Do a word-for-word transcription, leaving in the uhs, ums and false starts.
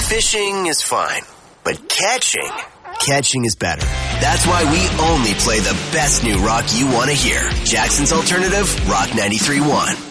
Fishing is fine, but catching, catching is better. That's why we only play the best new rock you want to hear. Jackson's Alternative, Rock ninety-three point one.